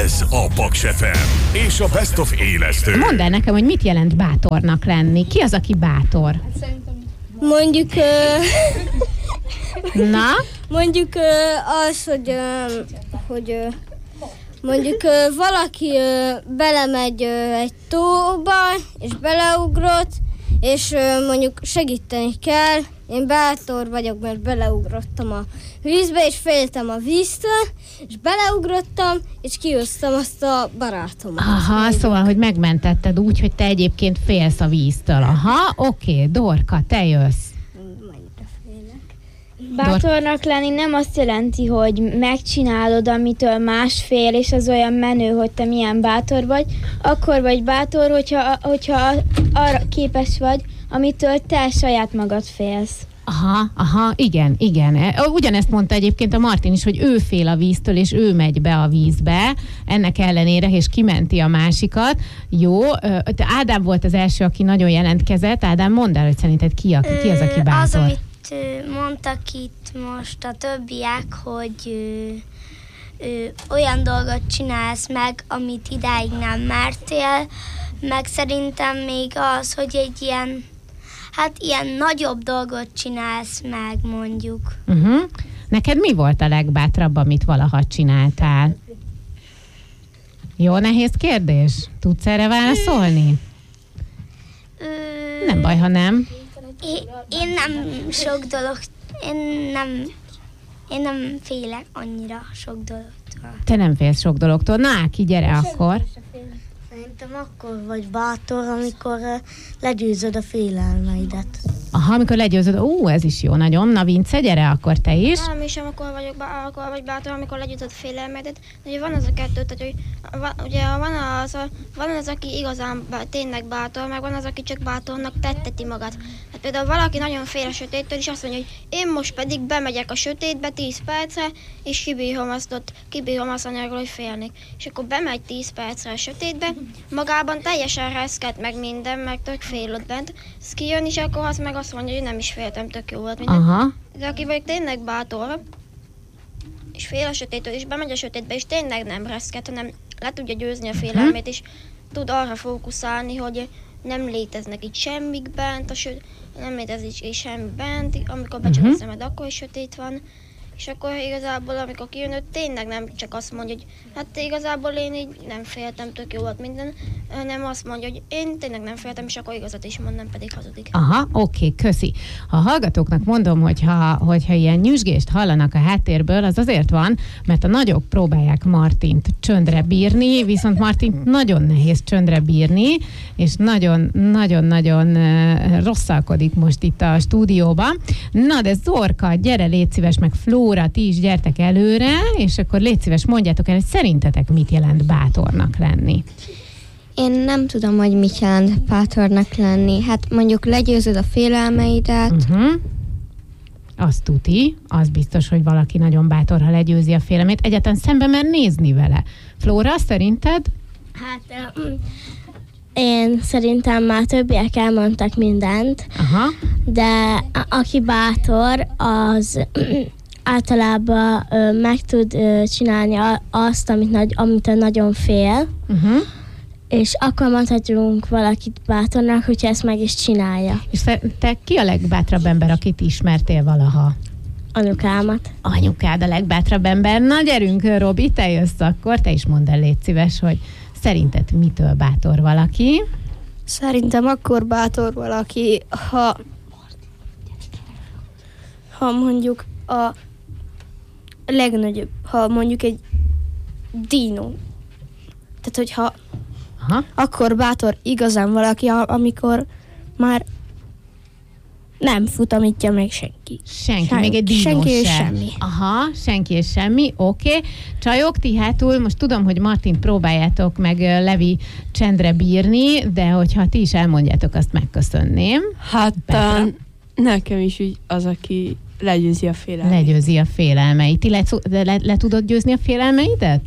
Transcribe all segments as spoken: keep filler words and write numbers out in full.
Ez a Paks ef em és a Best of élesztő. Mondd el nekem, hogy mit jelent bátornak lenni. Ki az, aki bátor? Mondjuk... Uh, Na? mondjuk uh, az, hogy... Uh, hogy uh, mondjuk uh, valaki uh, belemegy uh, egy tóba, és beleugrott, és uh, mondjuk segíteni kell. Én bátor vagyok, mert beleugrottam a vízbe, és féltem a víztől, és beleugrottam, és kihoztam azt a barátomat. Aha, szóval, hogy megmentetted úgy, hogy te egyébként félsz a víztől. Aha, oké, okay, Dorka, te jössz. Bátornak lenni nem azt jelenti, hogy megcsinálod, amitől más fél, és az olyan menő, hogy te milyen bátor vagy. Akkor vagy bátor, hogyha, hogyha arra képes vagy, amitől te saját magad félsz. Aha, aha, igen, igen. Ugyanezt mondta egyébként a Martin is, hogy ő fél a víztől, és ő megy be a vízbe, ennek ellenére, és kimenti a másikat. Jó, Ádám volt az első, aki nagyon jelentkezett. Ádám, mondd el, hogy szerinted ki, a, ki az, aki bátor? Az, amit mondtak itt most a többiek, hogy ö, ö, olyan dolgot csinálsz meg, amit idáig nem mertél, meg szerintem még az, hogy egy ilyen, hát ilyen nagyobb dolgot csinálsz meg, mondjuk. Uh-huh. Neked mi volt a legbátrabb, amit valaha csináltál? Jó, nehéz kérdés? Tudsz erre válaszolni? Ö, Nem baj, ha nem. Én, én nem sok dolog, én nem, én nem félek annyira sok dologtól. Te nem félsz sok dologtól. Na, Áki, gyere akkor. Szerintem akkor vagy bátor, amikor uh, legyőzöd a félelmeidet. Aha, amikor legyőzöd. Ó, ez is jó nagyon. Na, Vince, gyere akkor te is. Nem is, amikor vagyok bá- akkor vagy bátor, amikor legyőzöd a félelmeidet. Ugye van az a kettő, tehát, hogy van, ugye van az, a, van az, aki igazán bá- tényleg bátor, meg van az, aki csak bátornak tetteti magát. Hát például valaki nagyon fél a sötéttől, és azt mondja, hogy én most pedig bemegyek a sötétbe tíz percre, és kibírom azt ott, kibírom azt anyagról, hogy félnék. És akkor bemegy tíz percre a sötétbe, magában teljesen reszket meg minden, meg tök fél ott bent. Ez kijön, és akkor az meg azt mondja, hogy nem is féltem, tök jó volt minden. Aha. De aki vagy tényleg bátor, és fél a sötéttől, és bemegy a sötétbe, és tényleg nem reszket, hanem le tudja győzni a félelmét, és tud arra fókuszálni, hogy nem léteznek itt semmik bent, a sö- nem létezik itt semmi bent, amikor becsukod uh-huh. a szemed, akkor is sötét van. És akkor igazából, amikor kijön, ő tényleg nem csak azt mondja, hogy hát igazából én így nem féltem, tök jó volt minden, hanem azt mondja, hogy én tényleg nem féltem, és akkor igazat is mond, nem pedig hazudik. Aha, oké, köszi. A hallgatóknak mondom, hogyha, hogyha ilyen nyüzsgést hallanak a háttérből, az azért van, mert a nagyok próbálják Martint csöndre bírni, viszont Martint nagyon nehéz csöndre bírni, és nagyon-nagyon-nagyon rosszalkodik most itt a stúdióban. Na, de Zorka, gyere, légy szíves, meg Flóra, ti is gyertek előre, és akkor légy szíves, mondjátok el, hogy szerintetek mit jelent bátornak lenni? Én nem tudom, hogy mit jelent bátornak lenni. Hát mondjuk legyőzöd a félelmeidet. Uh-huh. Az tuti, az biztos, hogy valaki nagyon bátor, ha legyőzi a félelmét. Egyáltalán szembe mer nézni vele. Flóra, szerinted? Hát én szerintem már többiek elmondtak mindent, Aha. de a- aki bátor, az általában ö, meg tud ö, csinálni a- azt, amit, nagy, amit nagyon fél, Uh-huh. és akkor mondhatjunk valakit bátornak, hogyha ezt meg is csinálja. És te ki a legbátrabb ember, akit ismertél valaha? Anyukámat. Anyukád a legbátrabb ember. Na gyerünk, Robi, te jössz akkor, te is mondd el, légy szíves, hogy szerinted mitől bátor valaki? Szerintem akkor bátor valaki, ha, ha mondjuk a legnagyobb, ha mondjuk egy dino. Tehát, hogyha Aha. akkor bátor igazán valaki, amikor már nem futamítja meg senki. Senki, Senki. még egy dinó Senki és sem. semmi. Aha, senki és semmi, oké. Okay. Csajok, ti hátul, most tudom, hogy Martint próbáljátok meg Levi csendre bírni, de hogyha ti is elmondjátok, azt megköszönném. Hát Petra? nekem is úgy az, aki legyőzi a félelmét. Legyőzi a félelmeit. Ti le, le, le, le tudod győzni a félelmeidet?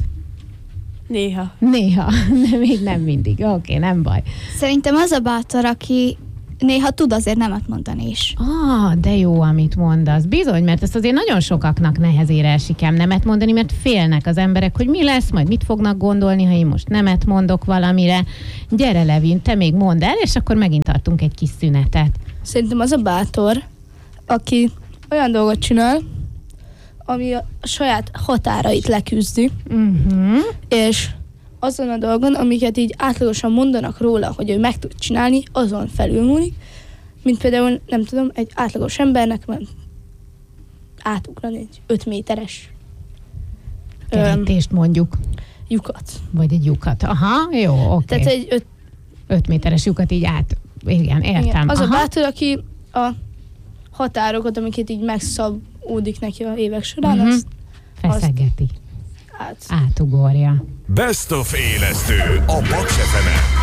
Néha. Néha, de még nem mindig. Oké, okay, nem baj. Szerintem az a bátor, aki néha tud azért nemet mondani is. Ah, de jó, amit mondasz. Bizony, mert ezt azért nagyon sokaknak nehezére esik ám nemet mondani, mert félnek az emberek, hogy mi lesz, majd mit fognak gondolni, ha én most nemet mondok valamire. Gyere, Levin, te még mondd el, és akkor megint tartunk egy kis szünetet. Szerintem az a bátor, aki olyan dolgot csinál, ami a saját határait leküzdi, uh-huh. és azon a dolgon, amiket így átlagosan mondanak róla, hogy ő meg tud csinálni, azon felülmúlik, mint például, nem tudom, egy átlagos embernek van átugrani egy öt méteres kerítést mondjuk. Lyukat. Vagy egy lyukat. Aha, jó, oké. Okay. Tehát egy öt... öt méteres lyukat így át. Igen, értem. Igen. Az Aha. a bátor, aki a határokat, amiket így megszabódik neki a évek során, uh-huh. azt feszegeti. Át. Átugorja. Best of élesztő a Paks ef emen.